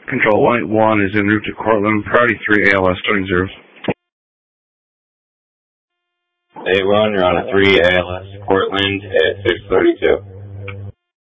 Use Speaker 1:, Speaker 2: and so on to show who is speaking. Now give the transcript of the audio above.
Speaker 1: Control Light 1 is en route to Cortland. Priority 3 ALS starting 0.
Speaker 2: 8-1, you're on a 3 ALS Cortland at 632.